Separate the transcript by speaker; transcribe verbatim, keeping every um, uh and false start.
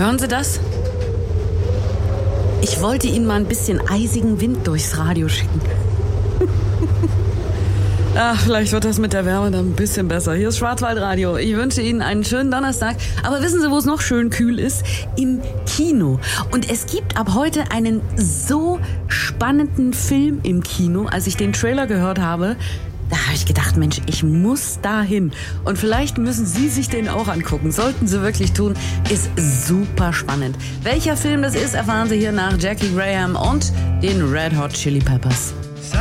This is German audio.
Speaker 1: Hören Sie das? Ich wollte Ihnen mal ein bisschen eisigen Wind durchs Radio schicken. Ach, vielleicht wird das mit der Wärme dann ein bisschen besser. Hier ist Schwarzwaldradio. Ich wünsche Ihnen einen schönen Donnerstag. Aber wissen Sie, wo es noch schön kühl ist? Im Kino. Und es gibt ab heute einen so spannenden Film im Kino. Als ich den Trailer gehört habe, da habe ich gedacht, Mensch, ich muss da hin. Und vielleicht müssen Sie sich den auch angucken. Sollten Sie wirklich tun. Ist super spannend. Welcher Film das ist, erfahren Sie hier nach Jackie Graham und den Red Hot Chili Peppers.